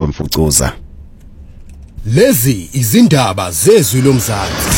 kwemfucuza. Lezi izindaba zezwi lomzansi.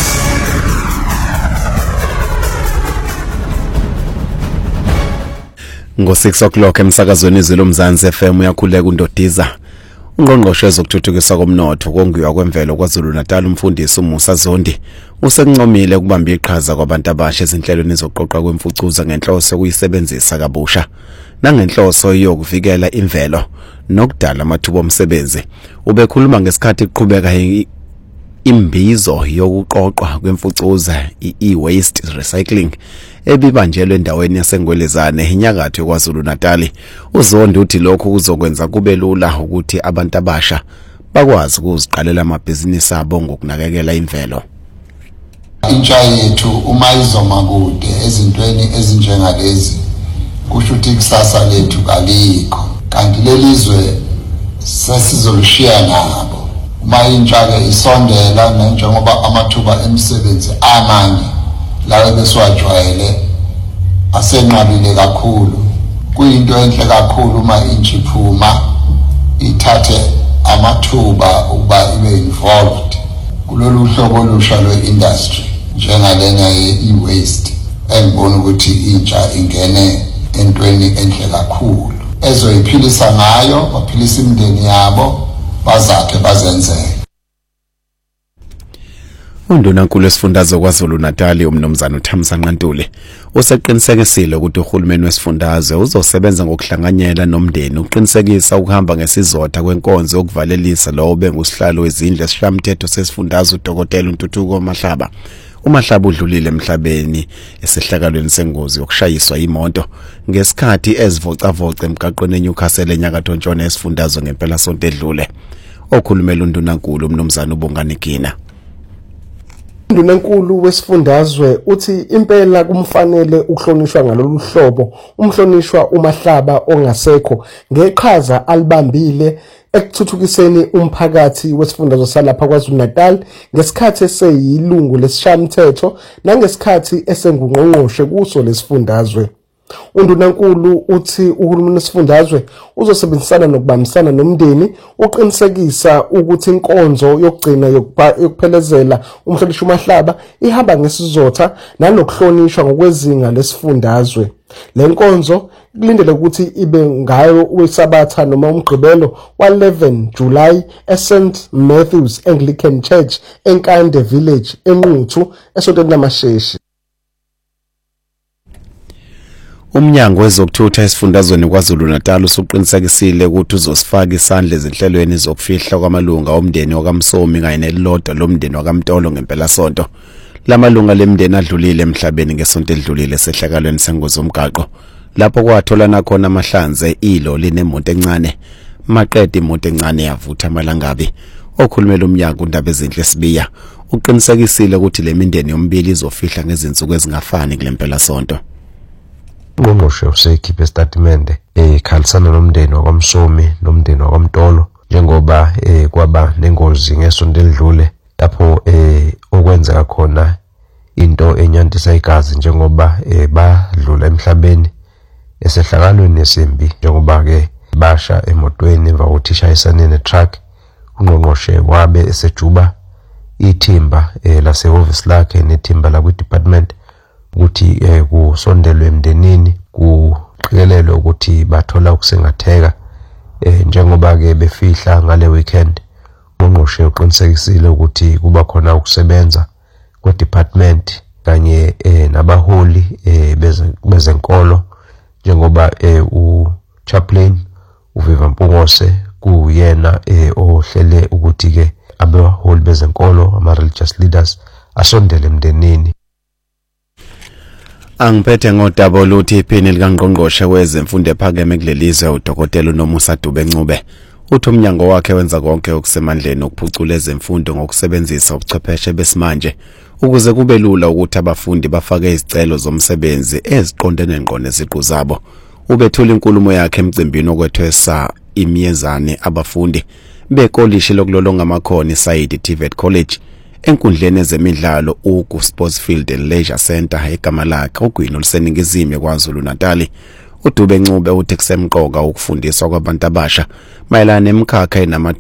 Ngo-6 o'clock emsakazweni izwi lomzansi FM uyakhuleka uNdodiza. Ungqongqoshe ezokuthuthukiswa komnotho kongiwa kwemvelo KwaZulu-Natal umfundisi uMusa Zondi usekuncomile ukubamba iqhaza kwabantu abasha ezinhlelweni zokuqoqa kwemfucuza ngenhloso yokuyisebenzisa kabusha nangenhloso yokuvikela imvelo nokudala amathuba omsebenzi. Ubekhuluma ngesikhathi iqhubeka imbizo yokuqoqwa kwemfucuza e-waste recycling ebibanjelwe endaweni yaseNgwelezane enyakatho KwaZulu-Natal. uZondi uthi lokho kuzokwenza kube lula ukuthi abantu abasha bakwazi ukuziqalela amabhizinisi abo ngokunakekela imvelo. Intsha yethu uma izoma kude ezintweni ezinjengalezi kusho ukuthi ikusasa lethu kalikho, kanti lelizwe sesizolishiya nabo. Uma intsha ke isondela njengoba amathuba emisebenzi amanye lawo besiwajwayele asenqabile kakhulu, kuyinto enhle kakhulu uma intsha iphuma ithathe amathuba ukuba ibe involved kulolu hlobo olusha lwe-industry njengalena ye-waste. Engibona ukuthi intsha ingene entweni enhle kakhulu ezoyiphilisa ngayo, baphilisa imindeni yabo, bazakhe bazenzele. Undunankulu wesifundazwe KwaZulu-Natal uMnumzana uThamsanqa Ntuli useqinisekisile ukuthi uhulumeni wesifundazwe uzosebenza ngokuhlanganyela nomndeni uqinisekisa ukuhamba ngesizotha kwenkonzo yokuvalelisa lowo bengusihlalo wezindlu esishamthetho sesifundazwe uDokotela uNtuthuko Mahlaba. uMahlaba udlulile emhlabeni esehlakalweni sengozi yokushayiswa imoto ngesikhathi ezivocavoca emgaqweni eNewcastle enyakatho ntshona esifundazwe ngempela sonto edlule. Okhulumela uNdunankulu uMnumzana uBongani Gina. Undunankulu wesifundazwe uthi impela kumfanele ukuhlonishwa ngalolu hlobo umhlonishwa uMahlaba ongasekho ngeqhaza alibambile ekuthuthukiseni umphakathi wesifundazwe salapha KwaZulu-Natal ngesikhathi eseyilungu lesishamthetho nangesikhathi esengungqongqoshe kuso lesifundazwe. Undunankulu uthi uhulumeni wesifundazwe uzosebenzisana nokubambisana nomndeni uqinisekisa ukuthi inkonzo yokugcina yokuphelezela umhlonishwa uMahlaba ihamba ngesizotha nanokuhlonishwa ngokwezinga lesifundazwe. Le nkonzo kulindele ukuthi ibe ngayo wesabatha noma umgqibelo wa-11 July eSt Matthews Anglican Church eNkande Village eNquthu esontweni laMasheshi. Umnyango wezokuthutha esifundazweni KwaZulu-Natal usuqinisekisile ukuthi uzosifaka isandla ezinhlelweni zokufihla kwamalunga omndeni wakaMsomi kanye nelilodwa lomndeni wakaMtolo ngempela sonto. Lamalunga lemndeni adlulile emhlabeni ngesonto edlulile sehlakalweni sengozi omgaqo lapho kwatholana khona amahlanze iloli nemoto encane maqede imoto encane yavutha amalangabi. Okhulumela umnyango undaba ezinhle Sibiya uqinisekisile ukuthi lemindeni yombili izofihla ngezinsuku ezingafani kulempela sonto. Ungqongqoshe usekhiphe statement ekhalisana nomndeni wakaMsomi nomndeni wakaMtolo njengoba kwaba nengozi ngesonto edlule lapho okwenzeka khona into enyantisa igazi njengoba badlula emhlabeni esehlakalweni nesimbi njengoba ke basha emotweni emva kokuthi ishayisane netruck. Ungqongqoshe wabe esejuba ithimba lasehhovisi lakhe nethimba la kwi-department ukuthi kusondelwe emndenini kuqikelelwe ukuthi bathola ukusengatheka njengoba ke befihla ngale weekend. Ungqongqoshe uqinisekisile ukuthi kuba khona ukusebenza kwe-department kanye nabaholi bezenkolo njengoba uchaplain uViva Mpungose kuyena ohlele ukuthi ke abaholi bezenkolo ama-religious leaders asondele emndenini. Angiphethe ngodaba oluthi iphini likaNgqongqoshe wezemfundo ephakeme kulelizwe uDokotela uNomusa Dube-Ncube uthi umnyango wakhe wenza konke okusemandleni ukuphucula ezemfundo ngokusebenzisa ubuchwepheshe besimanje ukuze kube lula ukuthi abafundi bafake izicelo zomsebenzi eziqondene ngqo neziqu zabo. Ubethula inkulumo yakhe emcimbini okwethwesa imiyezane abafundi bekolishi lokulolonga amakhono iSaidi TVET College enkundleni ezemidlalo uGusportsfield and Leisure Center egama lakhe ogwini oluseningizimu KwaZulu-Natal. uDube-Ncube uthi kusemqoka ukufundiswa kwabantu abasha mayelana nemikhakha enama